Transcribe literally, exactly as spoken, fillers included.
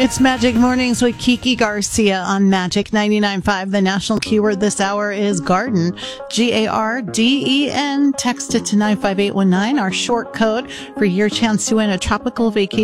It's Magic Mornings with Kiki Garcia on Magic ninety-nine point five. The national keyword this hour is garden, G A R D E N. Text it to nine five eight one nine, our short code for your chance to win a tropical vacation